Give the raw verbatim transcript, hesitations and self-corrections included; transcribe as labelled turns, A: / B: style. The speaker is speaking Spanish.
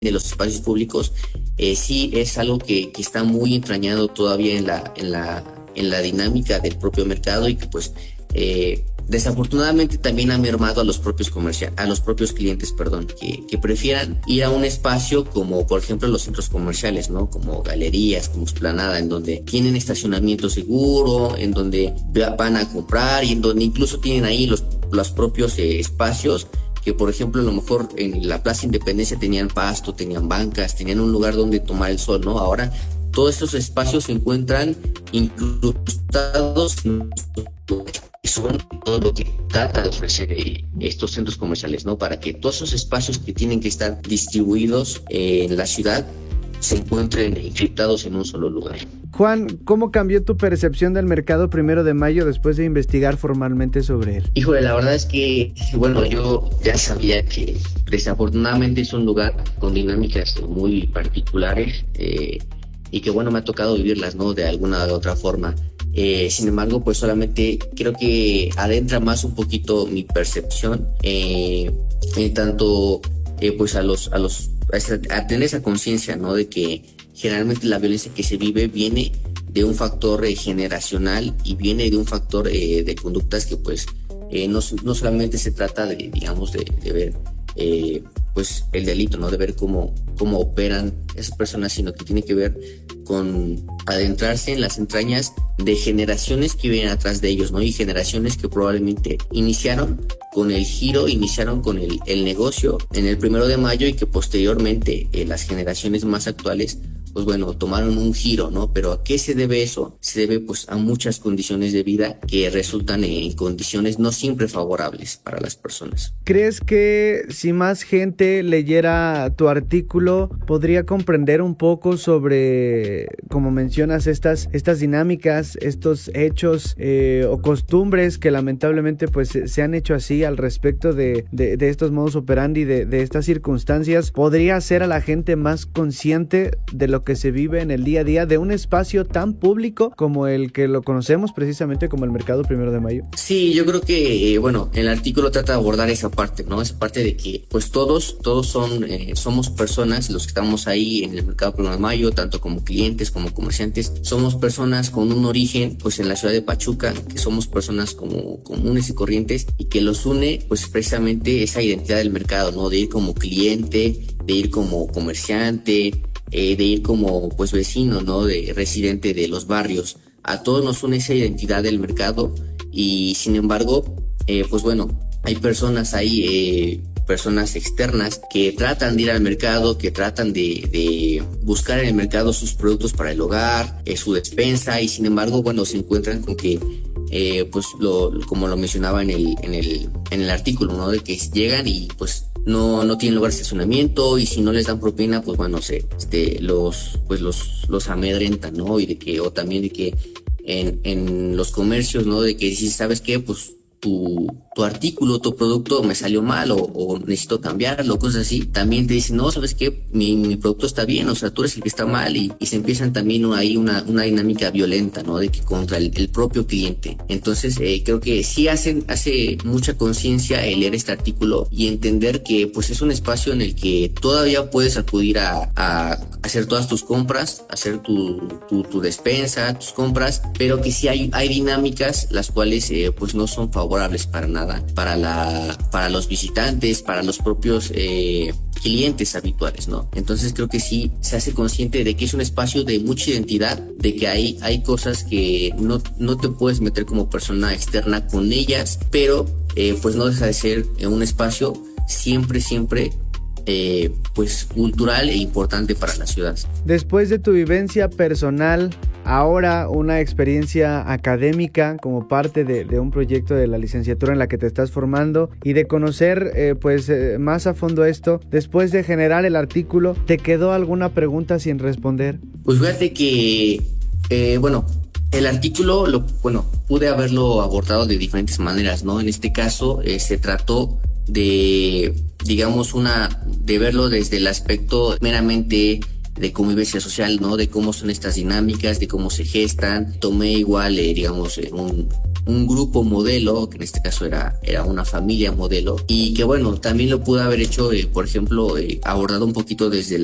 A: de los espacios públicos, eh, sí es algo que, que está muy entrañado todavía en la, en la, en la dinámica del propio mercado y que pues eh, desafortunadamente también ha mermado a los propios comerciantes, a los propios clientes, perdón, que, que prefieran ir a un espacio como por ejemplo los centros comerciales, ¿no? Como galerías, como Explanada, en donde tienen estacionamiento seguro, en donde van a comprar y en donde incluso tienen ahí los, los propios eh, espacios que por ejemplo a lo mejor en la Plaza Independencia tenían pasto, tenían bancas, tenían un lugar donde tomar el sol, ¿no? Ahora todos estos espacios se encuentran incrustados y son todo lo que trata de ofrecer eh, estos centros comerciales, ¿no? Para que todos esos espacios que tienen que estar distribuidos eh, en la ciudad se encuentren encriptados en un solo lugar.
B: Juan, ¿cómo cambió tu percepción del mercado Primero de Mayo después de investigar formalmente sobre él?
A: Híjole, la verdad es que, bueno, yo ya sabía que desafortunadamente es un lugar con dinámicas muy particulares eh, y que, bueno, me ha tocado vivirlas, ¿no? De alguna u otra forma. Eh, sin embargo, pues solamente creo que adentra más un poquito mi percepción eh, en tanto eh, pues a los, a los, a, esa, a tener esa conciencia, ¿no? De que generalmente la violencia que se vive viene de un factor eh, generacional y viene de un factor eh, de conductas que pues eh, no, no solamente se trata de, digamos, de, de ver eh, pues el delito, ¿no? De ver cómo, cómo operan esas personas, sino que tiene que ver con adentrarse en las entrañas de generaciones que vienen atrás de ellos, ¿no? Y generaciones que probablemente iniciaron con el giro, iniciaron con el, el negocio en el Primero de Mayo y que posteriormente eh, las generaciones más actuales pues bueno, tomaron un giro, ¿no? Pero ¿a qué se debe eso? Se debe pues a muchas condiciones de vida que resultan en condiciones no siempre favorables para las personas.
B: ¿Crees que si más gente leyera tu artículo podría comprender un poco sobre, como mencionas, estas, estas dinámicas, estos hechos eh, o costumbres que lamentablemente pues se, se han hecho así al respecto de, de, de estos modus operandi, de, de estas circunstancias? ¿Podría hacer a la gente más consciente de lo que se vive en el día a día de un espacio tan público como el que lo conocemos precisamente como el mercado Primero de Mayo?
A: Sí, yo creo que, eh, bueno, el artículo trata de abordar esa parte, ¿no? Esa parte de que, pues todos, todos son, eh, somos personas, los que estamos ahí en el mercado Primero de Mayo, tanto como clientes como comerciantes, somos personas con un origen, pues en la ciudad de Pachuca, que somos personas como comunes y corrientes y que los une, pues precisamente esa identidad del mercado, ¿no? De ir como cliente, de ir como comerciante, Eh, de ir como pues vecino, ¿no? De residente de los barrios. A todos nos une esa identidad del mercado y sin embargo, eh, pues bueno, hay personas ahí, eh, personas externas que tratan de ir al mercado, que tratan de, de buscar en el mercado sus productos para el hogar, eh, su despensa y sin embargo, bueno, se encuentran con que eh, pues lo, como lo mencionaba en el, en el, en el artículo, ¿no? De que llegan y pues no no tienen lugar de estacionamiento y si no les dan propina pues bueno se este los pues los los amedrentan, ¿no? Y de que o también de que en en los comercios, ¿no? De que si sabes qué pues tu tu artículo, tu producto me salió mal o, o necesito cambiarlo, cosas así, también te dicen, no, ¿sabes qué? Mi, mi producto está bien, o sea, tú eres el que está mal y, y se empiezan también ahí una, una dinámica violenta, ¿no? De que contra el, el propio cliente. Entonces, eh, creo que sí hacen, hace mucha conciencia el leer este artículo y entender que, pues, es un espacio en el que todavía puedes acudir a, a hacer todas tus compras, hacer tu, tu, tu despensa, tus compras, pero que sí hay, hay dinámicas las cuales, eh, pues, no son favorables para nada. Para la, para los visitantes, para los propios eh, clientes habituales, ¿no? Entonces creo que sí se hace consciente de que es un espacio de mucha identidad, de que hay, hay cosas que no, no te puedes meter como persona externa con ellas, pero eh, pues no deja de ser un espacio siempre, siempre Eh, pues cultural e importante para la ciudad.
B: Después de tu vivencia personal, ahora una experiencia académica como parte de, de un proyecto de la licenciatura en la que te estás formando y de conocer eh, pues eh, más a fondo esto, después de generar el artículo, ¿te quedó alguna pregunta sin responder?
A: Pues fíjate que eh, bueno, el artículo lo, bueno, pude haberlo abordado de diferentes maneras, ¿no? En este caso eh, se trató de, digamos, una, de verlo desde el aspecto meramente de convivencia social, ¿no? De cómo son estas dinámicas, de cómo se gestan. Tomé igual, eh, digamos, un, un grupo modelo, que en este caso era, era una familia modelo, y que bueno, también lo pudo haber hecho, eh, por ejemplo, eh, abordado un poquito desde